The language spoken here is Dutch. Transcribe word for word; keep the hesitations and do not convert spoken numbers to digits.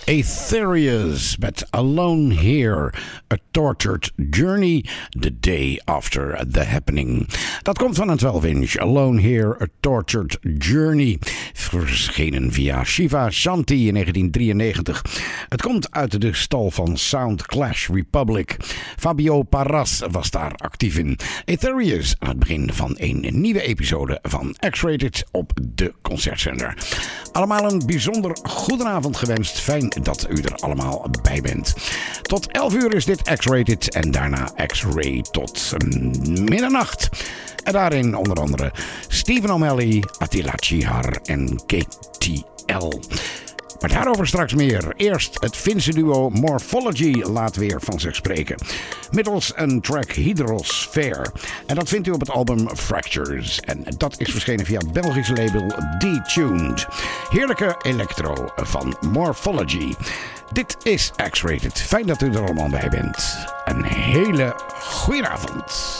Aetherius met Alone Here, A Tortured Journey, The Day After the Happening. Dat komt van een twaalf inch, Alone Here, A Tortured Journey. Verschenen via Shiva Shanti in negentien drieënnegentig. Het komt uit de stal van Sound Clash Republic. Fabio Parras was daar actief in. Aetherius aan het begin van een nieuwe episode van X-Rated op de Concertzender. Allemaal een bijzonder goedenavond gewenst. Fijn dat u er allemaal bij bent. Tot elf uur is dit X-Rated en daarna X-Ray tot middernacht. En daarin onder andere Stephen O'Malley, Attila Chihar en K T L. Maar daarover straks meer. Eerst het Finse duo Morphology laat weer van zich spreken. Middels een track Hydrosphere. En dat vindt u op het album Fractures. En dat is verschenen via het Belgische label Detuned. Heerlijke electro van Morphology. Dit is X-Rated. Fijn dat u er allemaal bij bent. Een hele goeie avond.